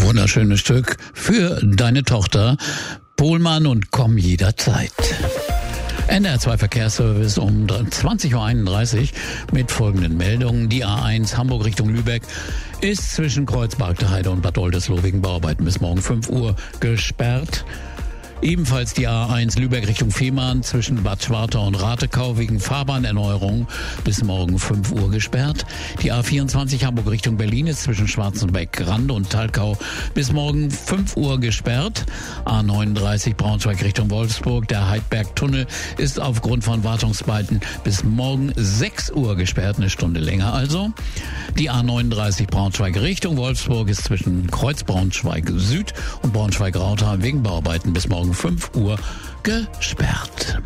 Wunderschönes Stück für deine Tochter. Pohlmann und komm jederzeit. NDR 2 Verkehrsservice um 20.31 Uhr mit folgenden Meldungen. Die A1 Hamburg Richtung Lübeck ist zwischen Kreuzberg-Heide und Bad Oldesloe wegen Bauarbeiten bis morgen 5 Uhr gesperrt. Ebenfalls die A1 Lübeck Richtung Fehmarn zwischen Bad Schwartau und Ratekau wegen Fahrbahnerneuerung bis morgen 5 Uhr gesperrt. Die A24 Hamburg Richtung Berlin ist zwischen Schwarzenbeck, Rande und Talkau bis morgen 5 Uhr gesperrt. A39 Braunschweig Richtung Wolfsburg, der Heidberg-Tunnel ist aufgrund von Wartungsarbeiten bis morgen 6 Uhr gesperrt, eine Stunde länger also. Die A39 Braunschweig Richtung Wolfsburg ist zwischen Kreuz Braunschweig Süd und Braunschweig-Rautheim wegen Bauarbeiten bis morgen 5 Uhr gesperrt.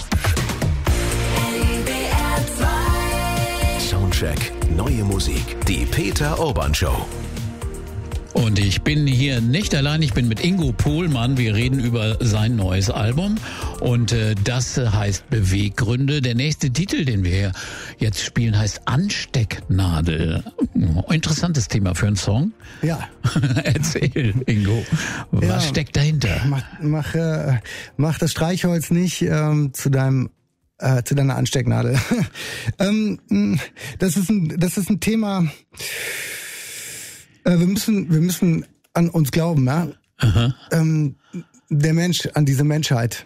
Soundcheck, neue Musik, die Peter Urban Show. Und ich bin hier nicht allein, ich bin mit Ingo Pohlmann. Wir reden über sein neues Album und das heißt Beweggründe. Der nächste Titel, den wir hier jetzt spielen, heißt Anstecknadel. Interessantes Thema für einen Song. Ja. Erzähl, Ingo, was steckt dahinter? Mach das Streichholz nicht zu deiner Anstecknadel. Das ist ein Thema. Wir müssen an uns glauben, ja. Der Mensch, an diese Menschheit.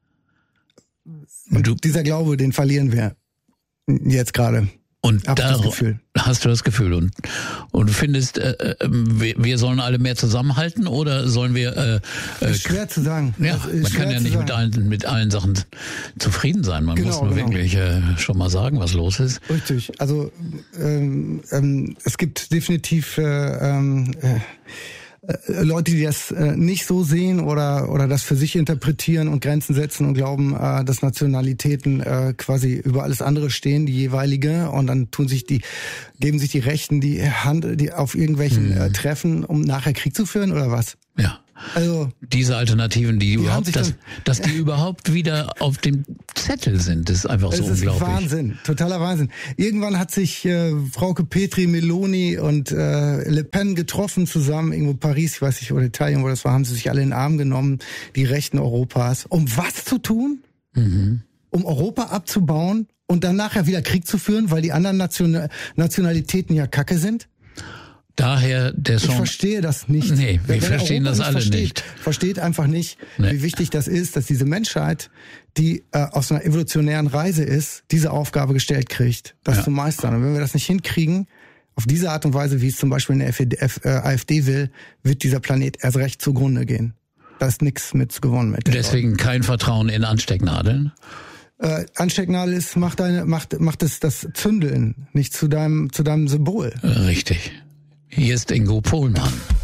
Und dieser Glaube, den verlieren wir jetzt gerade. Und da hast du das Gefühl und du findest, wir sollen alle mehr zusammenhalten oder sollen wir? Das ist schwer zu sagen. Ja, man kann ja nicht mit allen Sachen zufrieden sein. Man muss nur wirklich schon mal sagen, was los ist. Richtig. Also es gibt definitiv Leute, die das nicht so sehen oder das für sich interpretieren und Grenzen setzen und glauben, dass Nationalitäten quasi über alles andere stehen, die jeweilige, und dann geben sich die Rechten die Hand, die auf irgendwelchen Treffen, um nachher Krieg zu führen oder was? Ja. Also diese Alternativen, dass die überhaupt wieder auf dem Zettel sind, ist einfach so unglaublich. Das ist Wahnsinn, totaler Wahnsinn. Irgendwann hat sich Frauke Petri, Meloni und Le Pen getroffen zusammen, irgendwo Paris, ich weiß nicht, oder Italien, wo das war, haben sie sich alle in den Arm genommen, die Rechten Europas, um was zu tun? Um Europa abzubauen und dann nachher wieder Krieg zu führen, weil die anderen Nationalitäten ja Kacke sind? Daher der Song. Ich verstehe das nicht. Nee, wir verstehen das alle nicht. Versteht einfach nicht, wie wichtig das ist, dass diese Menschheit, die aus einer evolutionären Reise ist, diese Aufgabe gestellt kriegt, das zu meistern. Und wenn wir das nicht hinkriegen, auf diese Art und Weise, wie es zum Beispiel eine AfD will, wird dieser Planet erst recht zugrunde gehen. Da ist nichts mit gewonnen mit. Deswegen kein Vertrauen in Anstecknadeln. Anstecknadel ist, macht das Zündeln nicht zu deinem Symbol. Richtig. Hier ist Ingo Pohlmann.